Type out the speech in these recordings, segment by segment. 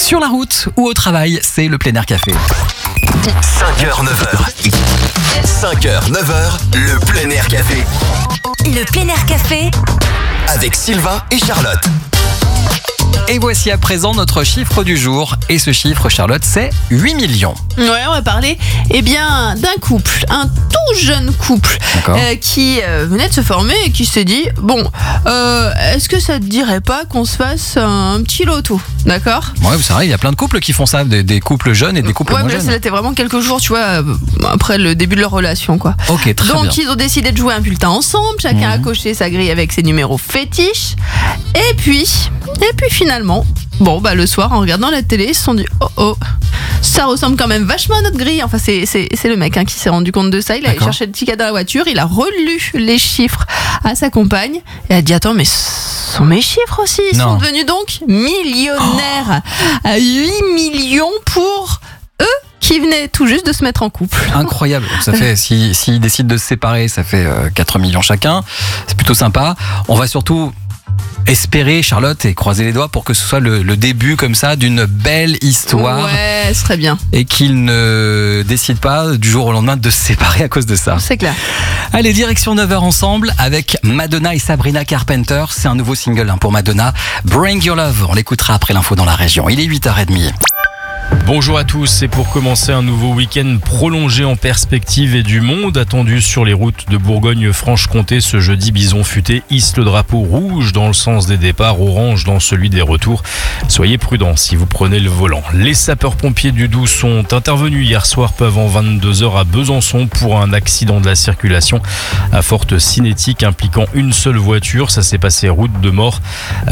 Sur la route ou au travail, c'est le plein air café. 5h, 9h. 5h, 9h, le plein air café. Le plein air café Avec Sylvain et Charlotte. Et voici à présent notre chiffre du jour. Et ce chiffre, Charlotte, c'est 8 millions. Ouais, on va parler d'un couple, un tout jeune couple qui venait de se former et qui s'est dit est-ce que ça te dirait pas qu'on se fasse un petit loto, d'accord? Ouais, c'est vrai, il y a plein de couples qui font ça, des couples jeunes et des couples moins jeunes. C'était vraiment quelques jours, tu vois, après le début de leur relation, quoi. Ok, très bien. Donc ils ont décidé de jouer un bulletin ensemble, chacun a coché sa grille avec ses numéros fétiches, et puis finalement, le soir en regardant la télé, ils se sont dit ça ressemble quand même vachement à notre grille. Enfin, c'est le mec qui s'est rendu compte de ça. Il a cherché le ticket dans la voiture, il a relu les chiffres à sa compagne et elle a dit attends, mais ce sont mes chiffres aussi. Ils sont devenus donc millionnaires à 8 millions pour eux qui venaient tout juste de se mettre en couple. Incroyable. Ça fait, s'ils décident de se séparer, ça fait 4 millions chacun. C'est plutôt sympa. On va surtout espérer, Charlotte, et croiser les doigts pour que ce soit le début comme ça d'une belle histoire. Ouais, ce serait bien. Et qu'ils ne décident pas du jour au lendemain de se séparer à cause de ça. C'est clair. Allez, direction 9h ensemble avec Madonna et Sabrina Carpenter. C'est un nouveau single pour Madonna. Bring Your Love. On l'écoutera après l'info dans la région. Il est 8h30. Bonjour à tous, et pour commencer un nouveau week-end prolongé en perspective et du monde attendu sur les routes de Bourgogne-Franche-Comté ce jeudi. Bison Futé hisse le drapeau rouge dans le sens des départs, orange dans celui des retours. Soyez prudents si vous prenez le volant. Les sapeurs-pompiers du Doubs sont intervenus hier soir peu avant 22h à Besançon pour un accident de la circulation à forte cinétique impliquant une seule voiture. Ça s'est passé route de Mort.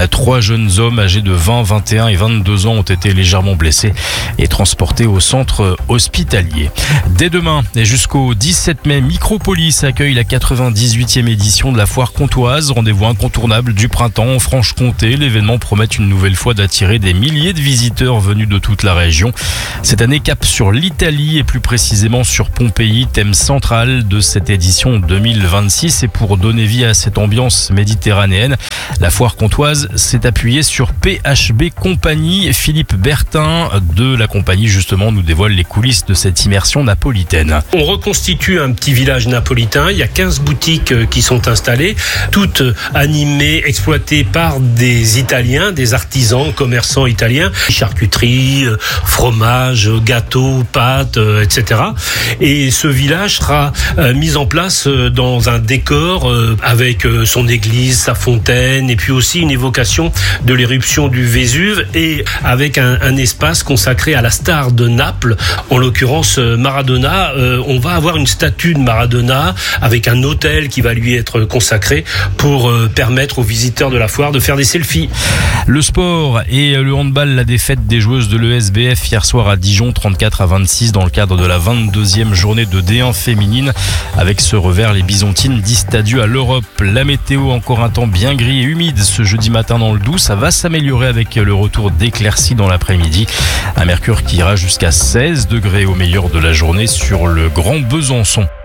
3 jeunes hommes âgés de 20, 21 et 22 ans ont été légèrement blessés et transporté au centre hospitalier. Dès demain et jusqu'au 17 mai, Micropolis accueille la 98e édition de la foire comtoise. Rendez-vous incontournable du printemps en Franche-Comté. L'événement promet une nouvelle fois d'attirer des milliers de visiteurs venus de toute la région. Cette année, cap sur l'Italie et plus précisément sur Pompéi, thème central de cette édition 2026. Et pour donner vie à cette ambiance méditerranéenne, la foire comtoise s'est appuyée sur PHB Compagnie. Philippe Bertin de la compagnie justement nous dévoile les coulisses de cette immersion napolitaine. On reconstitue un petit village napolitain, il y a 15 boutiques qui sont installées, toutes animées, exploitées par des Italiens, des artisans, commerçants italiens, charcuterie, fromage, gâteaux, pâtes, etc. Et ce village sera mis en place dans un décor avec son église, sa fontaine et puis aussi une évocation de l'éruption du Vésuve et avec un espace consacré à la star de Naples, en l'occurrence Maradona. On va avoir une statue de Maradona avec un hôtel qui va lui être consacré pour permettre aux visiteurs de la foire de faire des selfies. Le sport et le handball, la défaite des joueuses de l'ESBF hier soir à Dijon, 34-26 dans le cadre de la 22e journée de D1 féminine. Avec ce revers, les Bisontines disent adieu à l'Europe. La météo, encore un temps bien gris et humide ce jeudi matin dans le Doubs. Ça va s'améliorer avec le retour d'éclaircies dans l'après-midi. Un mercure qui ira jusqu'à 16 degrés au meilleur de la journée sur le Grand Besançon.